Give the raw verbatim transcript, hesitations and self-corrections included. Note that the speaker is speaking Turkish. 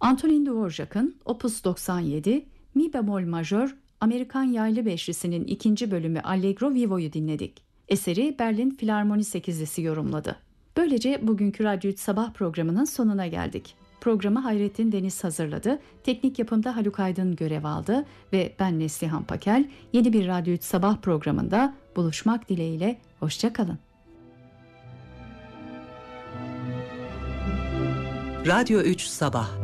Antonin Dvorak'ın Opus doksan yedi, Mi bemol majör, Amerikan Yaylı Beşlisi'nin ikinci bölümü Allegro Vivo'yu dinledik. Eseri Berlin Filarmoni Sekizlisi yorumladı. Böylece bugünkü Radyo üç Sabah programının sonuna geldik. Programı Hayrettin Deniz hazırladı, teknik yapımda Haluk Aydın görev aldı ve ben Neslihan Pakel yeni bir Radyo üç Sabah programında buluşmak dileğiyle, hoşça kalın. Radyo üç Sabah.